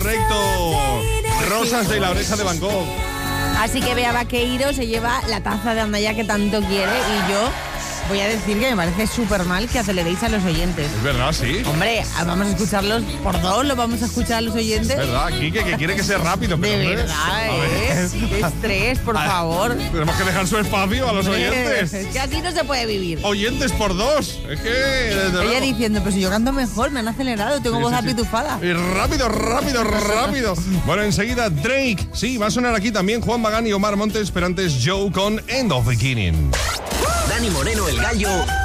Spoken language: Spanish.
correcto. Rosas de la Oreja de Van Gogh. Así que Bea Vaqueiro se lleva la taza de Anda Ya que tanto quiere y yo voy a decir que me parece súper mal que aceleréis a los oyentes. Es verdad, sí. Hombre, vamos a escucharlos por dos, lo vamos a escuchar a los oyentes. Es verdad, Quique, que quiere que sea rápido. De pero, verdad, qué estrés, por favor. Tenemos que dejar su espacio a los oyentes. Es que así no se puede vivir. Oyentes por dos. Es que... desde Ella luego. diciendo, pues si yo canto mejor, me han acelerado, tengo voz apitufada. Y rápido. Bueno, enseguida Drake. Sí, va a sonar aquí también Juan Magán y Omar Montes, pero antes Joe con End of Beginning. Dani Moreno, el Gallo,